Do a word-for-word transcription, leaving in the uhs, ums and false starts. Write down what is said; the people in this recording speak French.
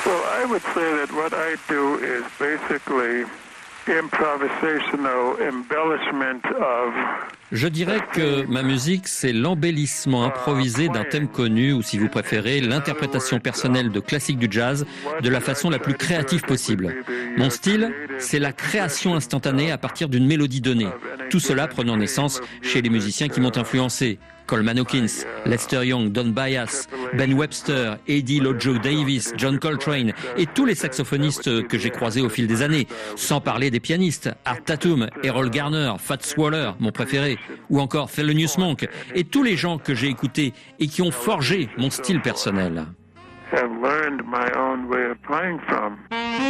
Well, I would say that what I do is basically improvisational embellishment of. Je dirais que ma musique, c'est l'embellissement improvisé d'un thème connu, ou si vous préférez, l'interprétation personnelle de classiques du jazz de la façon la plus créative possible. Mon style, c'est la création instantanée à partir d'une mélodie donnée. Tout cela prenant naissance chez les musiciens qui m'ont influencé. Coleman Hawkins, Lester Young, Don Byas, Ben Webster, Eddie Lojo Davis, John Coltrane et tous les saxophonistes que j'ai croisés au fil des années, sans parler des pianistes, Art Tatum, Errol Garner, Fats Waller, mon préféré, ou encore Thelonious Monk, et tous les gens que j'ai écoutés et qui ont forgé mon style personnel. Have learned my own way of playing from.